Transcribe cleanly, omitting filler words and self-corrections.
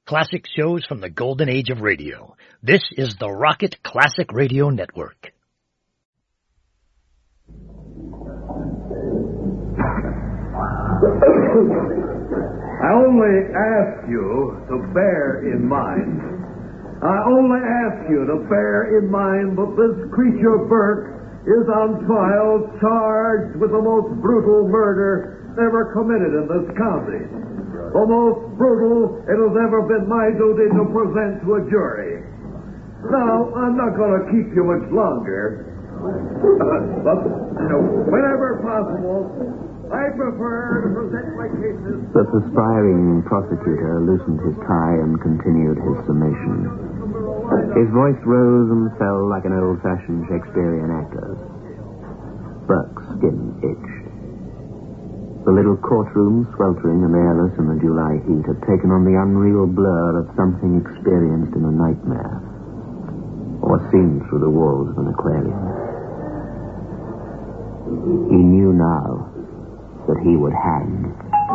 Classic shows from the golden age of radio. This is the Rocket Classic Radio Network. I only ask you to bear in mind. I only ask you to bear in mind that this creature Burke is on trial, charged with the most brutal murder ever committed in this county. The most brutal it has ever been my duty to present to a jury. Now, I'm not going to keep you much longer, but whenever possible, I prefer to present my cases. The perspiring prosecutor loosened his tie and continued his summation. His voice rose and fell like an old-fashioned Shakespearean actor's. Burke's skin itched. The little courtroom, sweltering and airless in the July heat, had taken on the unreal blur of something experienced in a nightmare, or seen through the walls of an aquarium. He knew now that he would hang.